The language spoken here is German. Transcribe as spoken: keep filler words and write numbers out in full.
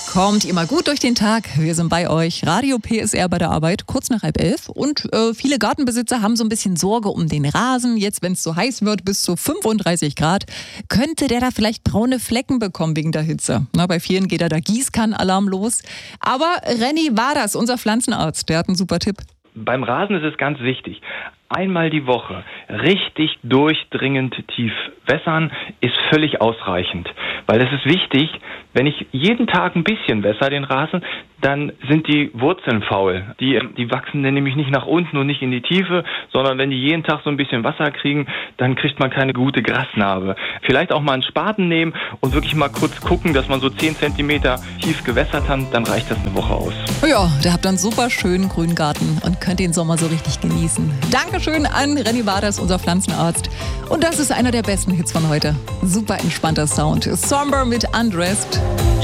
Kommt ihr mal gut durch den Tag. Wir sind bei euch. Radio P S R bei der Arbeit, kurz nach halb elf. Und äh, viele Gartenbesitzer haben so ein bisschen Sorge um den Rasen. Jetzt, wenn es so heiß wird, bis zu fünfunddreißig Grad, könnte der da vielleicht braune Flecken bekommen wegen der Hitze. Na, bei vielen geht da der Gießkannenalarm los. Aber Renny Waders, unser Pflanzenarzt, der hat einen super Tipp. Beim Rasen ist es ganz wichtig. Einmal die Woche richtig durchdringend tief wässern ist völlig ausreichend. Weil es ist wichtig, wenn ich jeden Tag ein bisschen wässer den Rasen, dann sind die Wurzeln faul. Die, die wachsen dann nämlich nicht nach unten und nicht in die Tiefe, sondern wenn die jeden Tag so ein bisschen Wasser kriegen, dann kriegt man keine gute Grasnarbe. Vielleicht auch mal einen Spaten nehmen und wirklich mal kurz gucken, dass man so zehn Zentimeter tief gewässert hat, dann reicht das eine Woche aus. Ja, der habt dann super schönen grünen Garten und könnt den Sommer so richtig genießen. Dankeschön an Renny Waders, unser Pflanzenarzt. Und das ist einer der besten Hits von heute. Super entspannter Sound. Somber mit Undressed.